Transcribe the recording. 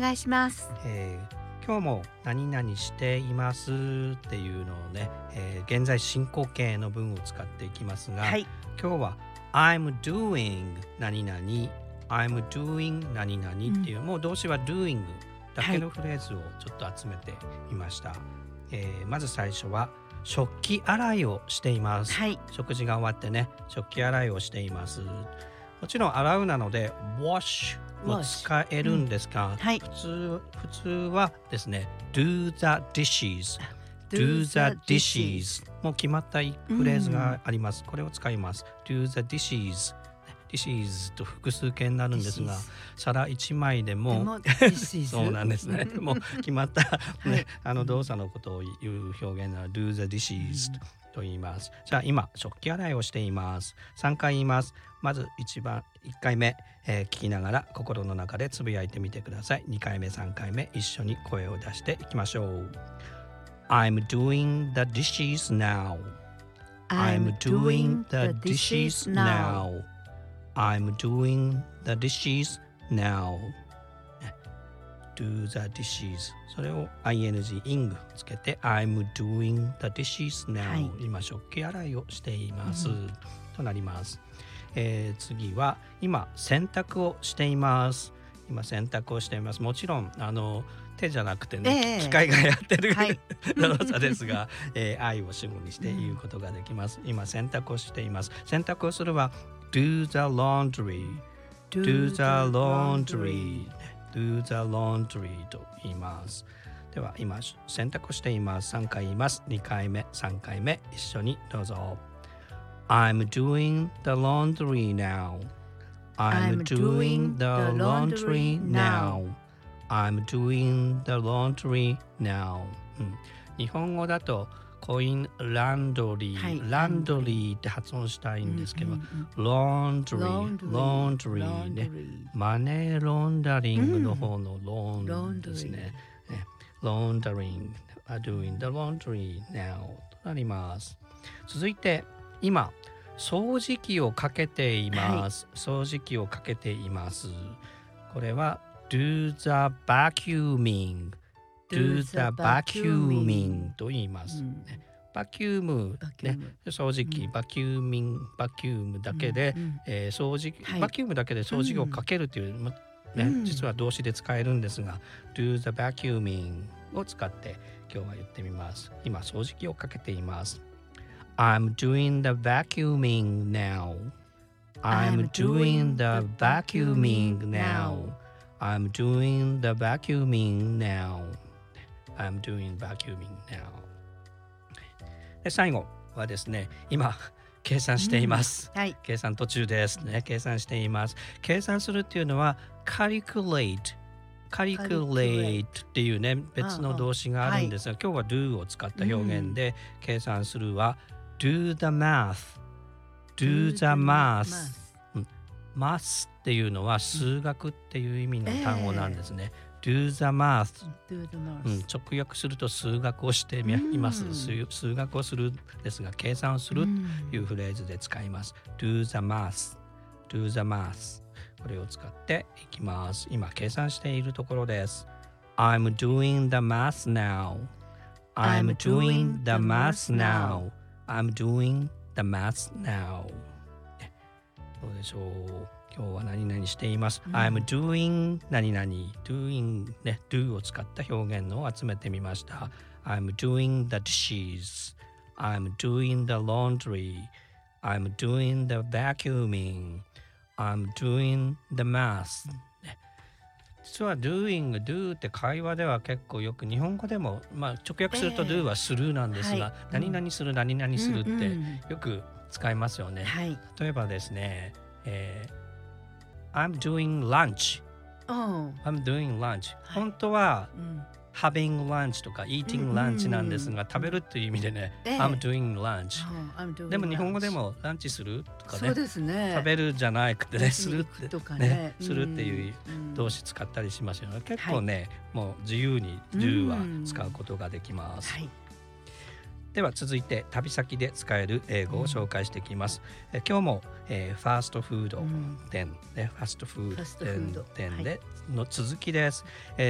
願いします。 今日も何々していますっていうのをね、現在進行形の文を使っていきますが、 はい。 今日は I'm doing 何々 I'm doing 何々っていう、もう動詞は doing だけのフレーズをちょっと集めてみました。まず最初は食器洗いをしています。 はい。 食事が終わってね、食器洗いをしています。もちろん洗うなので wash も使えるんですが、 はい。 普通はですね do the dishes、do the dishes もう決まったフレーズがあります。これを使います。do the dishes、dishes と複数形になるんですが、皿1枚でもそうなんですね。もう決まった、ね、動作のことを言う表現は do the dishes と言います。じゃあ今食器洗いをしています。3回言います。まず1回目、聞きながら心の中でつぶやいてみてください。2回目3回目一緒に声を出していきましょう。I'm doing the dishes now. I'm doing the dishes now. I'm doing the dishes now. do the dishes それを ing つけて I'm doing the dishes now、はい、今食器洗いをしています、となります。次は今洗濯をしています。今洗濯をしています。もちろん手じゃなくてね、機械がやってる、はい、動作ですが、愛を主語にして言うことができます。今洗濯をしています。洗濯をするは do the laundry、do the laundry、do the laundry と言います。では今洗濯をしています。3回言います。2回目3回目一緒にどうぞ。I'm doing the laundry now. I'm doing the laundry now. I'm doing the laundry now、日本語だとコインランドリー、はい、ランドリーって発音したいんですけど、ロンドリーね、マネーロンダリングの方のロンですね。ロンダリング are doing the laundry now となります。続いて今掃除機をかけています、はい、掃除機をかけています。これは do the vacuuming、do the vacuuming と言います、バキューム、ね、掃除機、バキュームだけで、掃除機、バキュームだけで掃除機をかけるという、実は動詞で使えるんですが、do the vacuuming を使って今日は言ってみます。今掃除機をかけています。I'm doing the vacuuming now. I'm doing the vacuuming now. I'm doing the vacuuming now. I'm doing vacuuming now. で最後はですね、今計算しています、はい、計算途中ですね。計算しています。計算するっていうのは calculate っていうね、別の動詞があるんですが、今日は do を使った表現で、計算するはdo the math、do the math、math っていうのは数学っていう意味の単語なんですね。do the math、直訳すると数学をしています、数学をするですが、計算をするというフレーズで使います。do the math、do the math、これを使っていきます。今計算しているところです。I'm doing the math now。I'm doing the math now。I'm doing the math now。どうでしょう。今日は何々しています。I'm doing 何々。doing ね、do を使った表現を集めてみました。I'm doing the dishes。I'm doing the laundry。I'm doing the vacuuming。I'm doing the math。実は do って会話では結構よく日本語でも、直訳すると do はするなんですが、何々する何々するってよく使いますよね。例えばですね、I'm doing lunch、I'm doing lunch、本当は、having lunch とか eating lunch なんですが、食べるという意味でね、I'm doing lunch、でも日本語でもランチするとかね、食べるじゃなくてね、するってね、するっていう動詞使ったりしますよね。結構ね、もう自由に do は使うことができます。では続いて旅先で使える英語を紹介していきます。今日も、ファーストフード店、ファストフード店での続きです。